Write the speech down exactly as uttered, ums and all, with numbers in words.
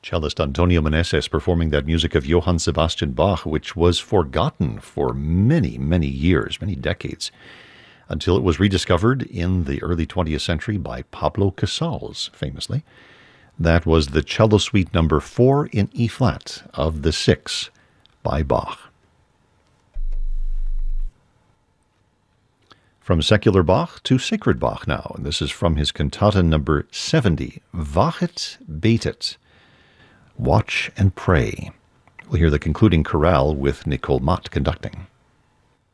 Cellist Antonio Meneses performing that music of Johann Sebastian Bach, which was forgotten for many, many years, many decades, until it was rediscovered in the early twentieth century by Pablo Casals, famously. That was the Cello Suite number four in E-flat of the six by Bach. From secular Bach to sacred Bach now, and this is from his cantata number seventy, Wachet, Betet, Watch and Pray. We'll hear the concluding chorale with Nicole Mott conducting.